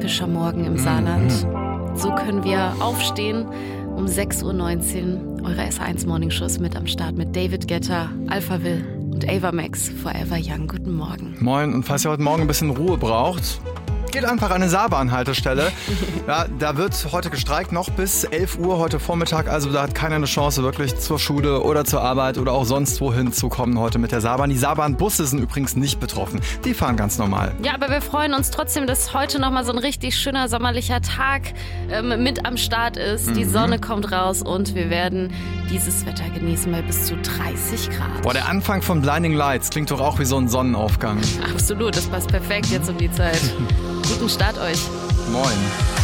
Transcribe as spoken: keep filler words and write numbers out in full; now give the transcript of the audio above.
typischer Morgen im Saarland. So können wir aufstehen um sechs Uhr neunzehn. Eure S eins Morning Show ist mit am Start mit David Guetta, Alphaville und Ava Max, Forever Young. Guten Morgen. Moin, und falls ihr heute Morgen ein bisschen Ruhe braucht, geht einfach an eine Saarbahn-Haltestelle. Ja, da wird heute gestreikt, noch bis elf Uhr heute Vormittag. Also da hat keiner eine Chance, wirklich zur Schule oder zur Arbeit oder auch sonst wohin zu kommen heute mit der Saarbahn. Die Saarbahn-Busse sind übrigens nicht betroffen. Die fahren ganz normal. Ja, aber wir freuen uns trotzdem, dass heute nochmal so ein richtig schöner sommerlicher Tag ähm, mit am Start ist. Mhm. Die Sonne kommt raus und wir werden dieses Wetter genießen bei bis zu dreißig Grad. Boah, der Anfang von Blinding Lights klingt doch auch wie so ein Sonnenaufgang. Absolut, das passt perfekt jetzt um die Zeit. Guten Start euch. Moin.